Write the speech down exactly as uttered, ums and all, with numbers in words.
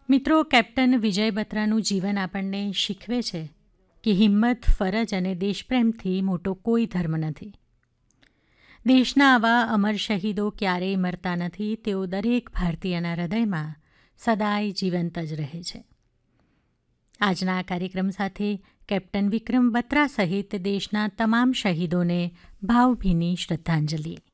મિત્રો, કેપ્ટન વિજય બત્રાનું જીવન આપણને શીખવે છે કે હિંમત, ફરજ અને દેશપ્રેમથી મોટો કોઈ ધર્મ નથી. દેશના આવા અમર શહીદો ક્યારેય મરતા નથી. તેઓ દરેક ભારતીયના હૃદયમાં સદાય જીવંત જ રહે છે. આજના આ કાર્યક્રમ સાથે કેપ્ટન વિક્રમ બત્રા સહિત દેશના તમામ શહીદોને ભાવભીની શ્રદ્ધાંજલિ.